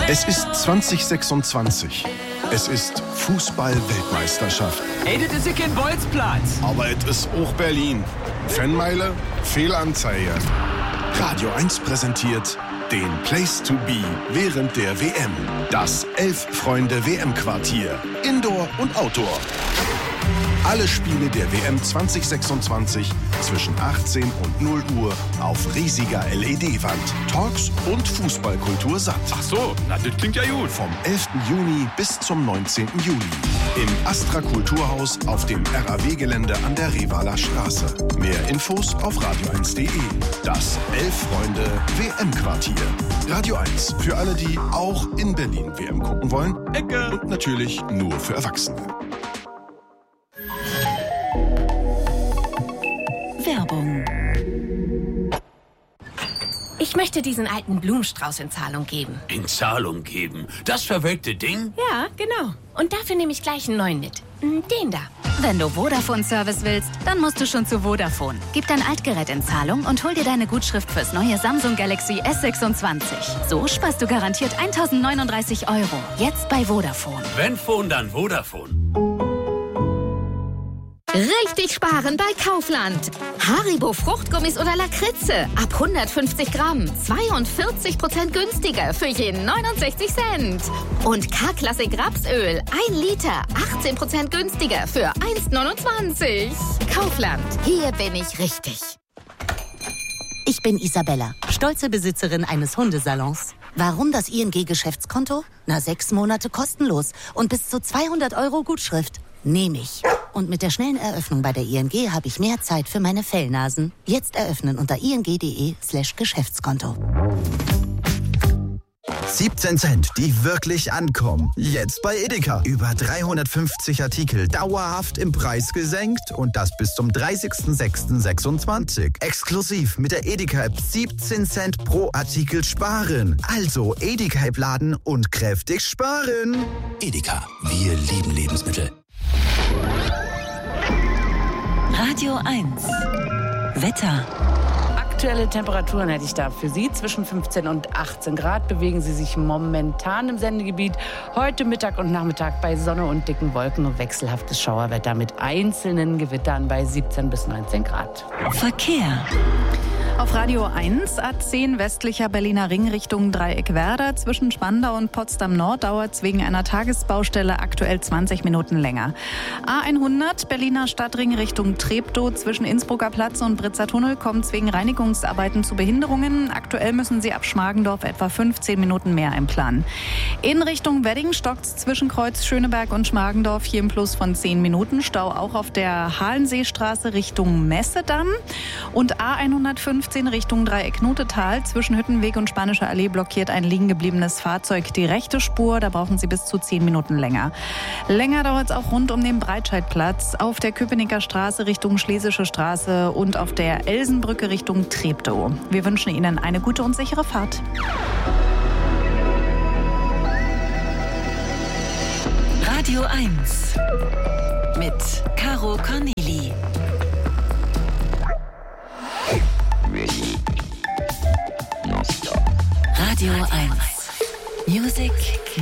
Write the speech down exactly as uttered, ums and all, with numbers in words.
Es ist zwanzig sechsundzwanzig. Es ist Fußball-Weltmeisterschaft. Ey, das ist ja kein Bolzplatz. Aber es ist auch Berlin. Fanmeile, Fehlanzeige. Radio eins präsentiert den Place to be während der W M. Das Elf-Freunde-W M-Quartier. Indoor und Outdoor. Alle Spiele der W M zwanzig sechsundzwanzig zwischen achtzehn und null Uhr auf riesiger L E D-Wand. Talks und Fußballkultur satt. Ach so, na das klingt ja gut. Vom elften Juni bis zum neunzehnten Juli. Im Astra Kulturhaus auf dem R A W-Gelände an der Revaler Straße. Mehr Infos auf radio eins punkt de. Das Elf-Freunde-W M-Quartier. Radio eins. Für alle, die auch in Berlin W M gucken wollen. Ecke. Und natürlich nur für Erwachsene. Werbung. Ich möchte diesen alten Blumenstrauß in Zahlung geben. In Zahlung geben? Das verwelkte Ding? Ja, genau. Und dafür nehme ich gleich einen neuen mit. Den da. Wenn du Vodafone-Service willst, dann musst du schon zu Vodafone. Gib dein Altgerät in Zahlung und hol dir deine Gutschrift fürs neue Samsung Galaxy S sechsundzwanzig. So sparst du garantiert eintausendneununddreißig Euro. Jetzt bei Vodafone. Wenn Phone, dann Vodafone. Richtig sparen bei Kaufland. Haribo Fruchtgummis oder Lakritze. Ab hundertfünfzig Gramm. zweiundvierzig Prozent günstiger für jeden neunundsechzig Cent. Und K-Klassik Rapsöl. ein Liter. achtzehn Prozent günstiger für eins neunundzwanzig. Kaufland. Hier bin ich richtig. Ich bin Isabella, stolze Besitzerin eines Hundesalons. Warum das I N G-Geschäftskonto? Na, sechs Monate kostenlos und bis zu zweihundert Euro Gutschrift. Nehme ich. Und mit der schnellen Eröffnung bei der I N G habe ich mehr Zeit für meine Fellnasen. Jetzt eröffnen unter ing.de slash Geschäftskonto. siebzehn Cent, die wirklich ankommen. Jetzt bei Edeka. Über dreihundertfünfzig Artikel dauerhaft im Preis gesenkt und das bis zum dreißigsten sechsten sechsundzwanzig. Exklusiv mit der Edeka-App siebzehn Cent pro Artikel sparen. Also Edeka-App laden und kräftig sparen. Edeka, wir lieben Lebensmittel. Radio eins. Wetter. Aktuelle Temperaturen hätte ich da für Sie. Zwischen fünfzehn und achtzehn Grad bewegen sie sich momentan im Sendegebiet. Heute Mittag und Nachmittag bei Sonne und dicken Wolken und wechselhaftes Schauerwetter mit einzelnen Gewittern bei siebzehn bis neunzehn Grad. Verkehr. Auf Radio eins, A zehn westlicher Berliner Ring Richtung Dreieckwerder. Zwischen Spandau und Potsdam Nord dauert es wegen einer Tagesbaustelle aktuell zwanzig Minuten länger. A hundert Berliner Stadtring Richtung Treptow. Zwischen Innsbrucker Platz und Britzer Tunnel kommt es wegen Reinigungsarbeiten zu Behinderungen. Aktuell müssen Sie ab Schmargendorf etwa fünfzehn Minuten mehr einplanen. In Richtung Wedding stockt es zwischen Kreuz Schöneberg und Schmargendorf hier im Plus von zehn Minuten. Stau auch auf der Halenseestraße Richtung Messedamm. Und A hundertfünfzehn Richtung Dreieck-Nutetal. Zwischen Hüttenweg und Spanischer Allee blockiert ein liegen gebliebenes Fahrzeug die rechte Spur. Da brauchen Sie bis zu zehn Minuten länger. Länger dauert es auch rund um den Breitscheidplatz, auf der Köpenicker Straße Richtung Schlesische Straße und auf der Elsenbrücke Richtung Treptow. Wir wünschen Ihnen eine gute und sichere Fahrt. Radio eins. Mit Caro Corneli. Radio eins. Music